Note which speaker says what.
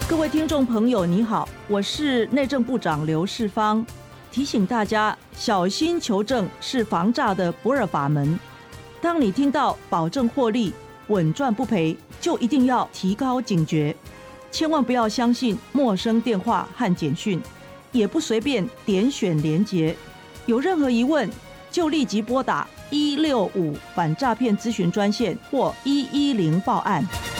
Speaker 1: 各位听众朋友，你好，我是内政部长刘世芳，提醒大家小心求证是防诈的不二法门。当你听到保证获利、稳赚不赔，就一定要提高警觉，千万不要相信陌生电话和简讯，也不随便点选连结。有任何疑问，就立即拨打165反诈骗咨询专线或110报案。